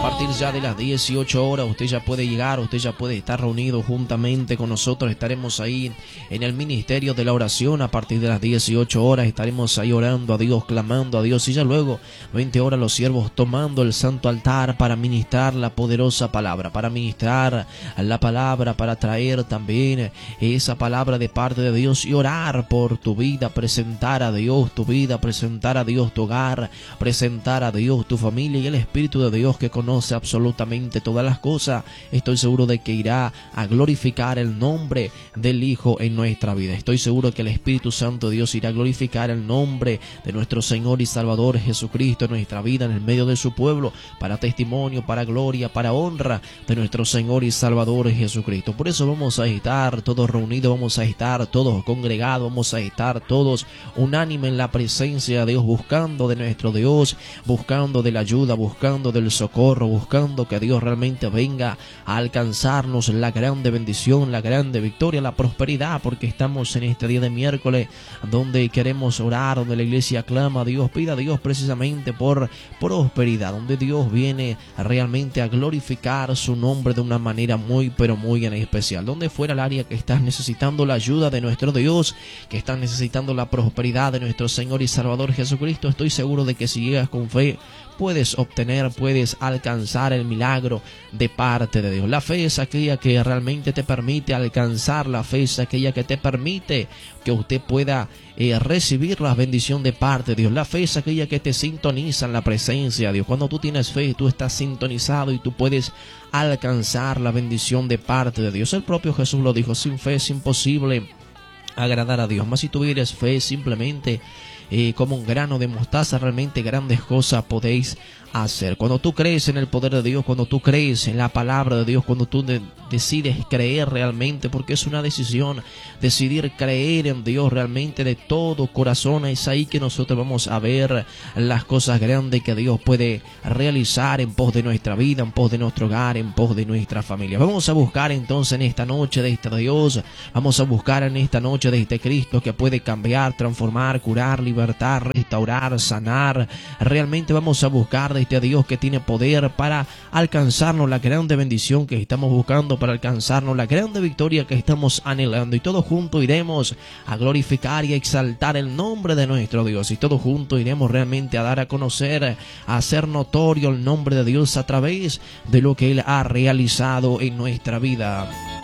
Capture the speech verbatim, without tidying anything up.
partir ya de las dieciocho horas usted ya puede llegar, usted ya puede estar reunido juntamente con nosotros. Estaremos ahí en el ministerio de la oración a partir de las dieciocho horas. Estaremos ahí orando a Dios, clamando a Dios, y ya luego veinte horas los siervos tomando el santo altar para ministrar la poderosa palabra, para ministrar la palabra, para traer también esa palabra de parte de Dios y orar por tu vida, presentar a Dios tu vida, presentar a Dios tu hogar, presentar a Dios tu familia, y el Espíritu de Dios, que conoce absolutamente todas las cosas, estoy seguro de que irá a glorificar el nombre del Hijo en nuestra vida. Estoy seguro que el Espíritu Santo de Dios irá a glorificar el nombre de nuestro Señor y Salvador Jesucristo en nuestra vida, en el medio de su pueblo, para testimonio, para gloria, para honra de nuestro Señor y Salvador Jesucristo. Por eso vamos a estar todos reunidos, vamos a estar todos congregados, vamos a estar todos unánime en la presencia de Dios, buscando de nuestro Dios, buscando de la ayuda, buscando del socorro, buscando que Dios realmente venga a alcanzarnos la grande bendición, la grande victoria, la prosperidad, porque estamos en este día de miércoles donde queremos orar, donde la iglesia clama a Dios, pida a Dios precisamente por prosperidad, donde Dios viene realmente a glorificar su nombre de una manera muy pero muy en especial. Donde fuera el área que estás necesitando la ayuda de nuestro Dios, que estás necesitando la prosperidad de nuestro Señor y Salvador Jesucristo, estoy seguro de que si llegas con fe puedes obtener, puedes alcanzar el milagro de parte de Dios. La fe es aquella que realmente te permite alcanzar, la fe es aquella que te permite que usted pueda eh, recibir la bendición de parte de Dios. La fe es aquella que te sintoniza en la presencia de Dios. Cuando tú tienes fe, tú estás sintonizado y tú puedes alcanzar la bendición de parte de Dios. El propio Jesús lo dijo: sin fe es imposible agradar a Dios, mas si tuvieres fe simplemente Eh, como un grano de mostaza, realmente grandes cosas podéis hacer. Cuando tú crees en el poder de Dios, cuando tú crees en la palabra de Dios, cuando tú de, decides creer realmente, porque es una decisión, decidir creer en Dios realmente de todo corazón, es ahí que nosotros vamos a ver las cosas grandes que Dios puede realizar en pos de nuestra vida, en pos de nuestro hogar, en pos de nuestra familia. Vamos a buscar entonces en esta noche de este Dios, vamos a buscar en esta noche de este Cristo que puede cambiar, transformar, curar, libertar, restaurar, sanar. Realmente vamos a buscar de este Dios que tiene poder para alcanzarnos la grande bendición que estamos buscando, para alcanzarnos la grande victoria que estamos anhelando, y todos juntos iremos a glorificar y a exaltar el nombre de nuestro Dios, y todos juntos iremos realmente a dar a conocer, a hacer notorio el nombre de Dios a través de lo que Él ha realizado en nuestra vida.